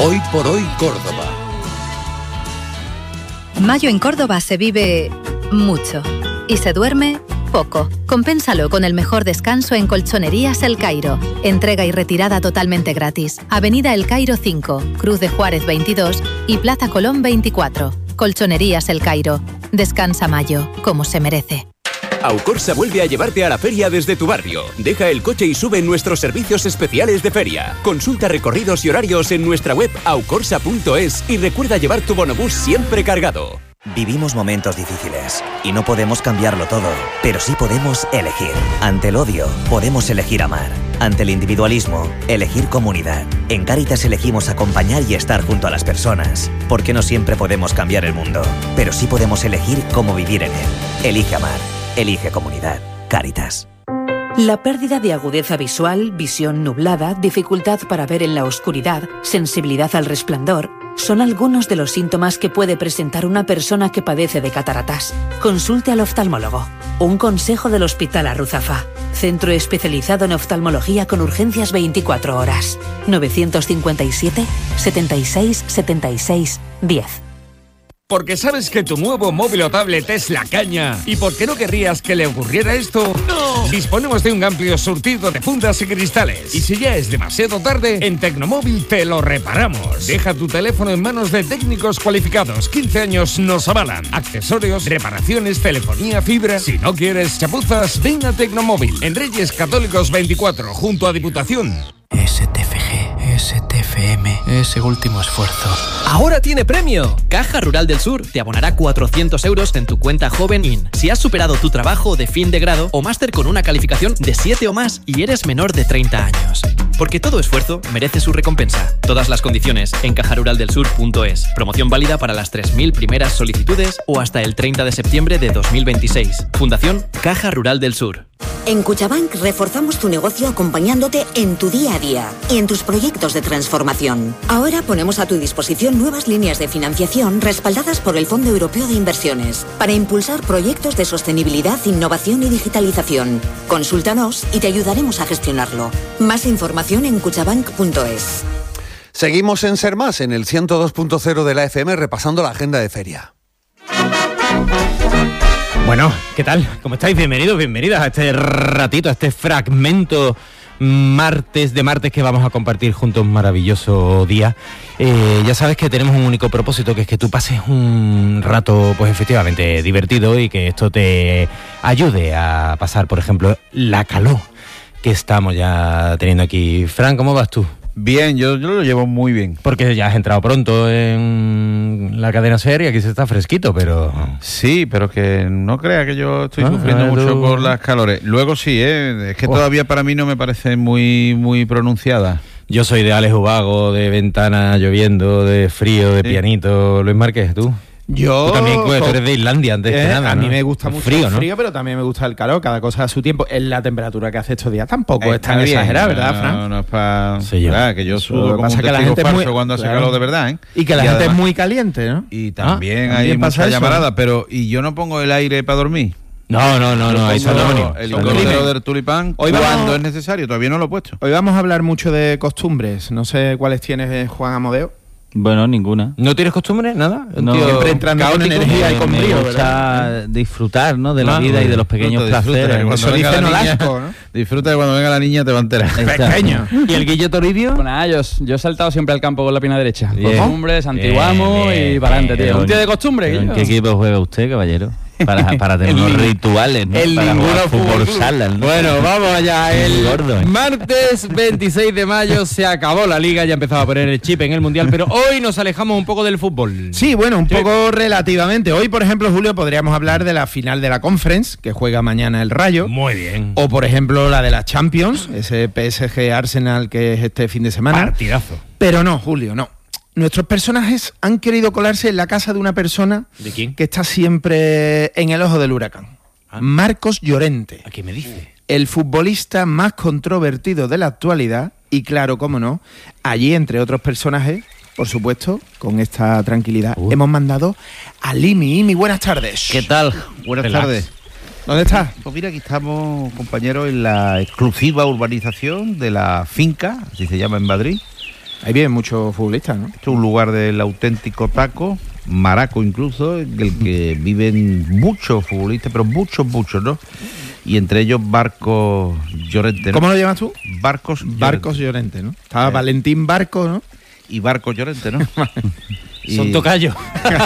Hoy por hoy Córdoba. Mayo en Córdoba se vive mucho y se duerme poco. Compénsalo con el mejor descanso en Colchonerías El Cairo. Entrega y retirada totalmente gratis. Avenida El Cairo 5, Cruz de Juárez 22 y Plaza Colón 24. Colchonerías El Cairo. Descansa Mayo, como se merece. Aucorsa vuelve a llevarte a la feria desde tu barrio. Deja el coche y sube en nuestros servicios especiales de feria. Consulta recorridos y horarios en nuestra web aucorsa.es y recuerda llevar tu bonobús siempre cargado. Vivimos momentos difíciles y no podemos cambiarlo todo, pero sí podemos elegir. Ante el odio, podemos elegir amar. Ante el individualismo, elegir comunidad. En Cáritas elegimos acompañar y estar junto a las personas, porque no siempre podemos cambiar el mundo, pero sí podemos elegir cómo vivir en él. Elige amar. Elige comunidad. Cáritas. La pérdida de agudeza visual, visión nublada, dificultad para ver en la oscuridad, sensibilidad al resplandor, son algunos de los síntomas que puede presentar una persona que padece de cataratas. Consulte al oftalmólogo. Un consejo del Hospital Arruzafa. Centro especializado en oftalmología con urgencias 24 horas. 957 76 76 10. Porque sabes que tu nuevo móvil o tablet es la caña. ¿Y por qué no querrías que le ocurriera esto? ¡No! Disponemos de un amplio surtido de fundas y cristales. Y si ya es demasiado tarde, en Tecnomóvil te lo reparamos. Deja tu teléfono en manos de técnicos cualificados. 15 años nos avalan. Accesorios, reparaciones, telefonía, fibra. Si no quieres chapuzas, ven a Tecnomóvil. En Reyes Católicos 24, junto a Diputación. STFG, STFM, ese último esfuerzo. ¡Ahora tiene premio! Caja Rural del Sur te abonará 400 euros en tu cuenta Joven In si has superado tu trabajo de fin de grado o máster con una calificación de 7 o más y eres menor de 30 años. Porque todo esfuerzo merece su recompensa. Todas las condiciones en cajaruraldelsur.es. Promoción válida para las 3.000 primeras solicitudes o hasta el 30 de septiembre de 2026. Fundación Caja Rural del Sur. En Cuchabank reforzamos tu negocio acompañándote en tu día a día y en tus proyectos de transformación. Ahora ponemos a tu disposición nuevas líneas de financiación respaldadas por el Fondo Europeo de Inversiones para impulsar proyectos de sostenibilidad, innovación y digitalización. Consúltanos y te ayudaremos a gestionarlo. Más información en cuchabank.es. Seguimos en Ser Más, en el 102.0 de la FM, repasando la agenda de feria. Bueno, ¿qué tal? ¿Cómo estáis? Bienvenidos, bienvenidas a este ratito, a este fragmento martes que vamos a compartir juntos, un maravilloso día. Ya sabes que tenemos un único propósito, que es que tú pases un rato, pues efectivamente, divertido y que esto te ayude a pasar, por ejemplo, la calor que estamos ya teniendo aquí. Fran, ¿cómo vas tú? Bien, yo lo llevo muy bien. Porque ya has entrado pronto en la cadena SER y aquí se está fresquito, pero... Sí, pero que no crea que yo estoy sufriendo mucho por las calores. Luego sí, es que todavía para mí no me parece muy pronunciada. Yo soy de Alex Ubago, de ventana lloviendo, de frío, de pianito. Luis Márquez, ¿tú? Yo... Tú también, tú eres de Islandia antes que nada, a mí ¿no? me gusta mucho el frío, pero también me gusta el calor. Cada cosa a su tiempo. En la temperatura que hace estos días tampoco es tan exagerada, ¿verdad, Fran? No es para... que yo sudo como un testigo falso cuando hace calor de verdad, ¿eh? Y que la gente es muy caliente, ¿no? Y también hay mucha llamarada, pero... ¿Y yo no pongo el aire para dormir? No, ahí está el inodoro del tulipán cuando es necesario, todavía no lo he puesto. Hoy vamos a hablar mucho de costumbres. No sé cuáles tienes, Juan Amodeo. Bueno, ninguna. ¿No tienes costumbre? ¿Nada? No, siempre entrando con energía y con brío, me gusta disfrutar, ¿no? De la vida y de los pequeños placeres. Eso dice Nolasco, ¿no? Disfruta de cuando venga la niña, te va a enterar. Pequeño. ¿Y el Guillo Toribio? Pues nada, yo he saltado siempre al campo con la pierna derecha. Costumbres, antiguamos y para adelante, tío. Un tío de costumbre, ¿En qué equipo juega usted, caballero? Para tener unos rituales, ¿no? Para jugar fútbol sala, ¿no? Bueno, vamos allá. El gordo, martes 26 de mayo se acabó la liga, ya empezaba a poner el chip en el Mundial, pero hoy nos alejamos un poco del fútbol. Sí, bueno, un poco relativamente. Hoy, por ejemplo, Julio, podríamos hablar de la final de la Conference, que juega mañana el Rayo. Muy bien. O, por ejemplo, la de la Champions, ese PSG-Arsenal que es este fin de semana. Partidazo. Pero no, Julio, no. Nuestros personajes han querido colarse en la casa de una persona. ¿De quién? Que está siempre en el ojo del huracán. Marcos Llorente. ¿A qué me dice? El futbolista más controvertido de la actualidad. Y claro, cómo no, allí, entre otros personajes, por supuesto, con esta tranquilidad, hemos mandado a Limi. Imi, buenas tardes. ¿Qué tal? Buenas tardes. ¿Dónde estás? Pues mira, aquí estamos, compañeros, en la exclusiva urbanización de la finca, así se llama en Madrid, Ahí viven muchos futbolistas, ¿no? Este es un lugar del auténtico taco, maraco incluso, en el que viven muchos futbolistas, pero muchos, ¿no? Y entre ellos Barcos Llorente, ¿no? ¿Cómo lo llamas tú? Barcos Llorente, ¿no? Estaba Valentín Barco, ¿no? Y Barcos Llorente, ¿no? Son tocayos.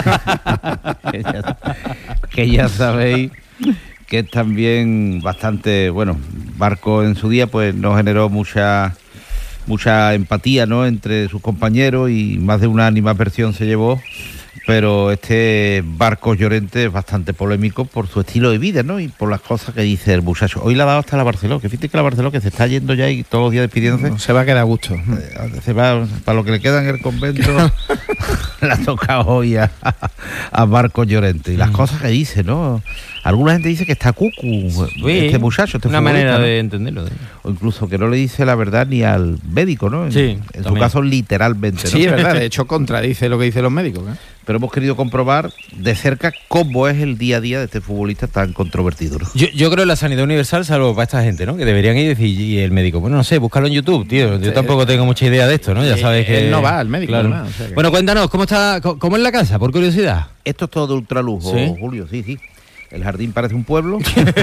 que ya sabéis que es también bastante, bueno, Barco en su día pues nos generó mucha empatía, ¿no?, entre sus compañeros, y más de una animadversión se llevó, pero este Barcos Llorente es bastante polémico por su estilo de vida, ¿no?, y por las cosas que dice el muchacho. Hoy le ha dado hasta la Barceló, que fíjate que la Barceló, que se está yendo ya y todos los días despidiéndose. No, se va a quedar a gusto. Se va, para lo que le queda en el convento, le ha tocado hoy a Barcos Llorente. Y las cosas que dice, ¿no? Alguna gente dice que está cucu, este muchacho. Una manera de entenderlo. O incluso que no le dice la verdad ni al médico, ¿no? Sí, en su caso, literalmente, ¿no? Sí, es verdad. De hecho, contradice lo que dicen los médicos, ¿eh? Pero hemos querido comprobar de cerca cómo es el día a día de este futbolista tan controvertido, ¿no? Yo creo en la sanidad universal, salvo para esta gente, ¿no? Que deberían ir y decir, y el médico, bueno, no sé, búscalo en YouTube, tío. Yo tampoco tengo mucha idea de esto, ¿no? Ya sabes que... Él no va al médico, claro. ¿no? O sea que... Bueno, cuéntanos, ¿cómo es la casa, por curiosidad? Esto es todo de ultralujo, ¿sí? Julio, sí. El jardín parece un pueblo.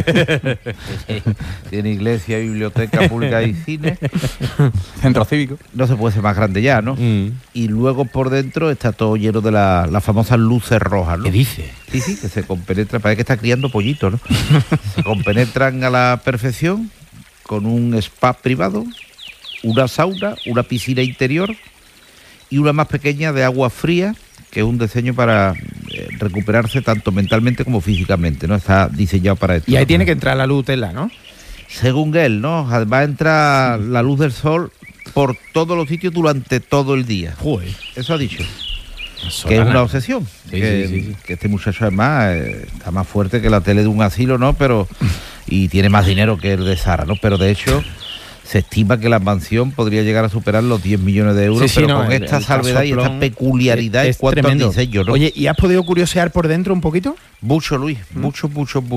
Tiene iglesia, biblioteca pública y cine. Centro cívico. No se puede ser más grande ya, ¿no? Y luego por dentro está todo lleno de las famosas luces rojas, ¿no? ¿Qué dice? Sí, que se compenetran. Parece que está criando pollitos, ¿no? Se compenetran a la perfección con un spa privado, una sauna, una piscina interior y una más pequeña de agua fría, que es un diseño para recuperarse tanto mentalmente como físicamente, ¿no? Está diseñado para esto. Y ahí tiene que entrar la luz Tesla, ¿no? Según él, ¿no? Va a entrar la luz del sol por todos los sitios durante todo el día. Joder. Eso ha dicho. Que es una obsesión. Sí. Que este muchacho además está más fuerte que la tele de un asilo, ¿no? Y tiene más dinero que el de Sara, ¿no? Pero de hecho... Se estima que la mansión podría llegar a superar los 10 millones de euros, pero con esta salvedad y esta peculiaridad en cuanto al diseño, ¿no? Oye, ¿y has podido curiosear por dentro un poquito? Mucho, Luis, mucho.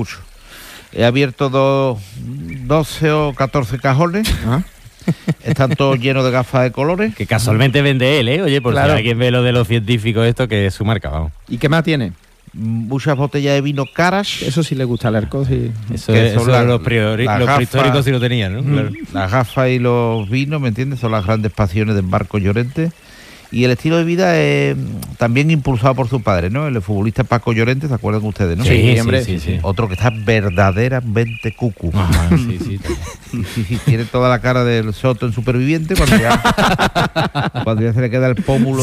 He abierto 12 o 14 cajones. Están todos llenos de gafas de colores. Que casualmente vende él, ¿eh? Oye, por claro. Si alguien ve lo de los científicos esto, que es su marca, vamos. ¿Y qué más tiene? Muchas botellas de vino caras. Eso sí le gusta al arco, sí. Eso los prehistóricos sí lo tenían, ¿no? Claro. Las gafas y los vinos, ¿me entiendes? Son las grandes pasiones de Barcos Llorente. Y el estilo de vida es también impulsado por su padre, ¿no? El futbolista Paco Llorente, ¿se acuerdan ustedes, no? Sí, hombre. Sí. Otro que está verdaderamente cucu. Sí. Tiene toda la cara del Soto en Superviviente cuando ya se le queda el pómulo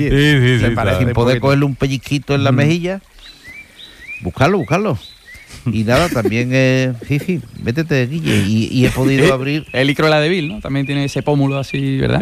sin poder cogerle un pellizquito en la mejilla. Buscarlo. Y nada, también, métete, Guille, y he podido abrir... El Icrola de Vil, ¿no? También tiene ese pómulo así, ¿verdad?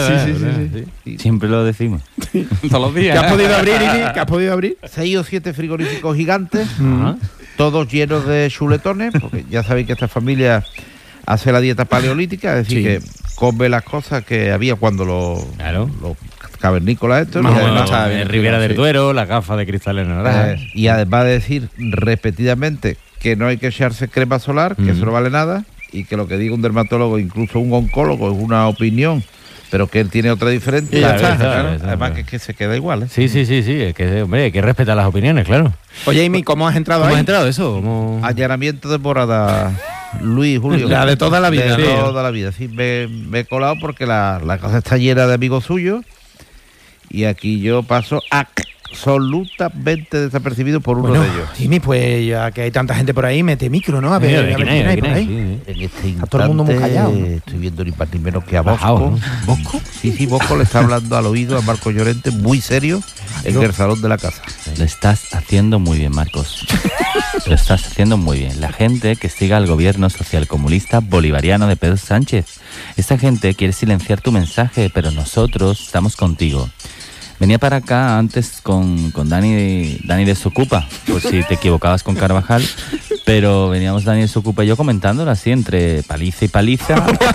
Sí. Siempre lo decimos. Todos los días. ¿Qué has podido abrir, Iggy? ¿Qué has podido abrir? 6 o 7 frigoríficos gigantes, todos llenos de chuletones, porque ya sabéis que esta familia hace la dieta paleolítica, es decir, que come las cosas que había cuando los cavernícolas estos. Ribera del Duero, las gafas de cristal en naranja. Y además de decir repetidamente que no hay que echarse crema solar, que eso no vale nada, y que lo que diga un dermatólogo, incluso un oncólogo, es una opinión, pero que él tiene otra diferente. Claro. Además que es que se queda igual, ¿eh? Sí, es que, hombre, hay que respetar las opiniones, claro. Oye, Amy, ¿cómo has entrado ahí? ¿Cómo has entrado eso? Allanamiento de morada, Luis, Julio. La de toda la vida. Toda la vida, sí. Me he colado porque la casa está llena de amigos suyos. Y aquí yo paso absolutamente desapercibido por uno de ellos. Jimmy, pues ya que hay tanta gente por ahí, mete micro, ¿no? A ver quién hay por ahí. En este instante, todo el mundo muy callado, ¿no? Estoy viendo ni más ni menos que a Bosco. ¿Bosco? Sí, Bosco le está hablando al oído a Marcos Llorente, muy serio, en el salón de la casa. Lo estás haciendo muy bien, Marcos. Lo estás haciendo muy bien. La gente que siga al gobierno socialcomunista bolivariano de Pedro Sánchez. Esta gente quiere silenciar tu mensaje, pero nosotros estamos contigo. Venía para acá antes con Dani de Socupa, por si te equivocabas con Carvajal, Pero veníamos Daniel Socupa y yo comentándolo así, entre paliza y paliza.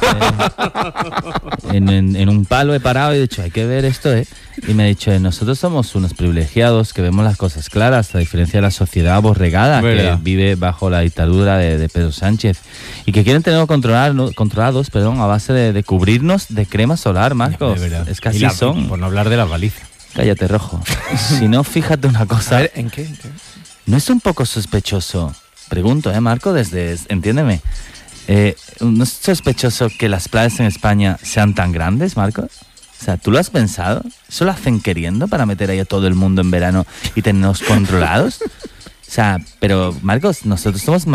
En un palo he parado y he dicho, hay que ver esto, ¿eh? Y me ha dicho, nosotros somos unos privilegiados que vemos las cosas claras, a diferencia de la sociedad aborregada que vive bajo la dictadura de Pedro Sánchez y que quieren tenerlo controlados a base de cubrirnos de crema solar, Marcos. Es que así son. Por no hablar de las balizas. Cállate, Rojo. Si no, fíjate una cosa. A ver, ¿en qué? ¿No es un poco sospechoso? Pregunto, Marco, entiéndeme. ¿No es sospechoso que las playas en España sean tan grandes, Marcos? O sea, ¿tú lo has pensado? ¿Eso lo hacen queriendo para meter ahí a todo el mundo en verano y tenernos controlados? O sea, pero Marcos, nosotros somos